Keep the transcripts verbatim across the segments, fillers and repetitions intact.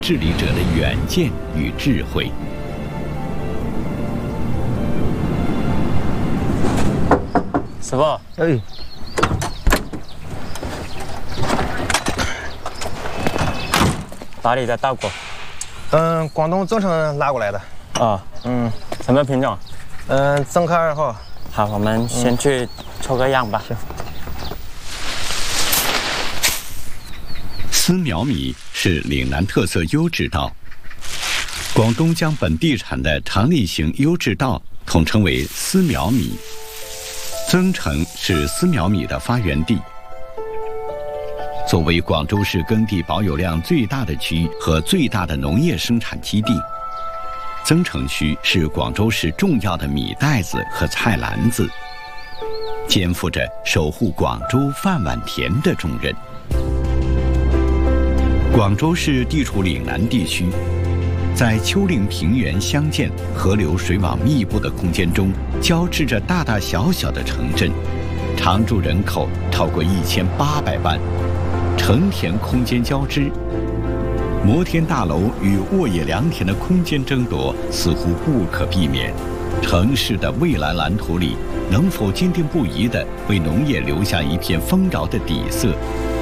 治理者的远见与智慧。 师傅， 哎， 哪里的稻谷？ 嗯，广东增城拉过来的。 哦， 嗯， 什么品种？ 嗯，增科二号。 好，我们先去抽个样吧。 行。 丝苗米是岭南特色优质稻，广东将本地产的长粒型优质稻统称为丝苗米。增城是丝苗米的发源地。作为广州市耕地保有量最大的区和最大的农业生产基地，增城区是广州市重要的米袋子和菜篮子，肩负着守护广州饭碗田的重任。广州市地处岭南地区，在丘陵平原相间、河流水网密布的空间中，交织着大大小小的城镇，常住人口超过一千八百万，城田空间交织。摩天大楼与沃野良田的空间争夺似乎不可避免，城市的蔚蓝蓝图里能否坚定不移地为农业留下一片丰饶的底色？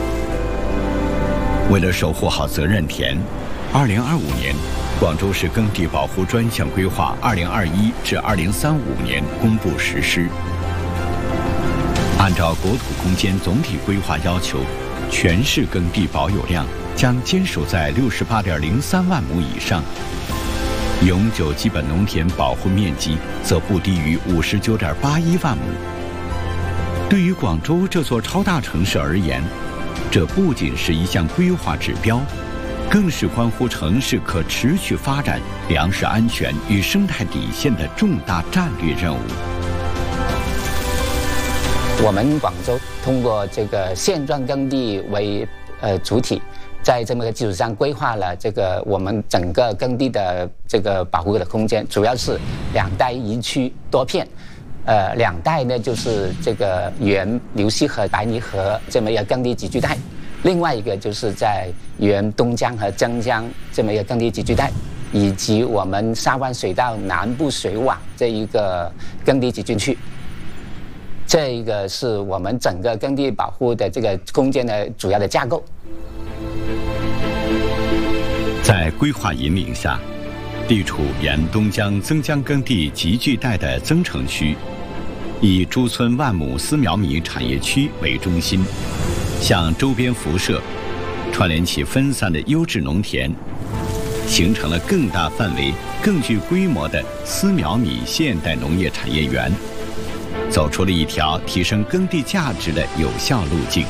为了守护好责任田，二零二五年，广州市耕地保护专项规划二零二一至二零三五年公布实施。按照国土空间总体规划要求，全市耕地保有量将坚守在六十八点零三万亩以上，永久基本农田保护面积则不低于五十九点八一万亩。对于广州这座超大城市而言，这不仅是一项规划指标，更是关乎城市可持续发展、粮食安全与生态底线的重大战略任务。 我们广州通过这个现状耕地为呃主体，在这么个基础上规划了这个我们整个耕地的这个保护的空间，主要是两带一区多片。呃，两带呢就是这个原流溪河、白泥河这么一个耕地集聚带，另外一个就是在原东江和增江这么一个耕地集聚带，以及我们沙湾水道南部水网这一个耕地集聚区。这一个是我们整个耕地保护的这个空间的主要的架构。 在规划引领下，地处沿东江、增江耕地集聚带的增城区，以诸村万亩丝苗米产业区为中心，向周边辐射，串联起分散的优质农田，形成了更大范围、更具规模的丝苗米现代农业产业园，走出了一条提升耕地价值的有效路径。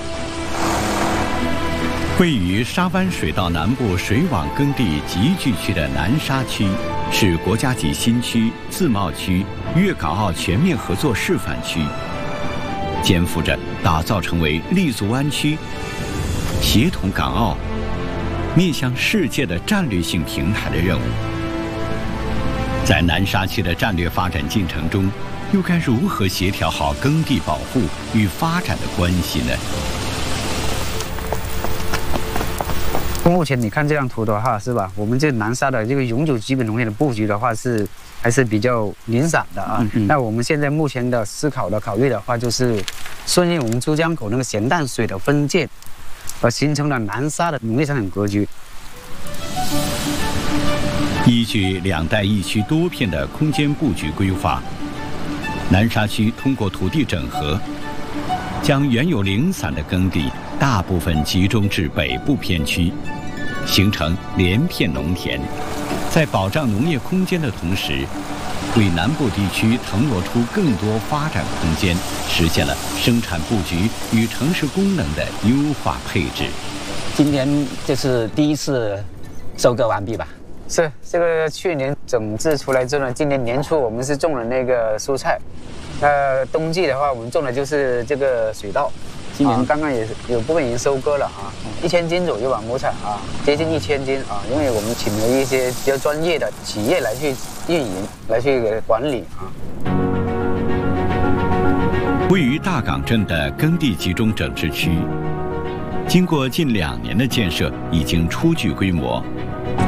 位于沙湾水道南部水网耕地集聚区的南沙区，是国家级新区、自贸区、粤港澳全面合作示范区，肩负着打造成为立足湾区、协同港澳、面向世界的战略性平台的任务。在南沙区的战略发展进程中，又该如何协调好耕地保护与发展的关系呢？ 目前你看这张图的话，是吧？我们这南沙的这个永久基本农业的布局的话是还是比较零散的啊。嗯嗯那我们现在目前的思考的考虑的话，就是顺应我们珠江口那个咸淡水的分界，而形成了南沙的农业生产格局。 依据两带一区多片的空间布局规划，南沙区通过土地整合，将原有零散的耕地大部分集中至北部片区，形成连片农田，在保障农业空间的同时，为南部地区腾挪出更多发展空间，实现了生产布局与城市功能的优化配置。 今年这是第一次收割完毕吧？ 是这个去年整治出来之后呢，今年年初我们是种了那个蔬菜，那冬季的话我们种的就是这个水稻。今年刚刚也是有部分已经收割了啊，一千斤左右吧亩产啊，接近一千斤啊，因为我们请了一些比较专业的企业来去运营，来去管理啊。 位于大港镇的耕地集中整治区，经过近两年的建设，已经初具规模，